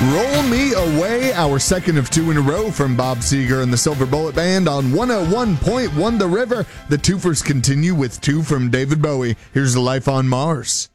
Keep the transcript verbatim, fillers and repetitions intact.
Roll Me Away, our second of two in a row from Bob Seger and the Silver Bullet Band on one oh one point one The River. The twofers continue with two from David Bowie. Here's Life on Mars.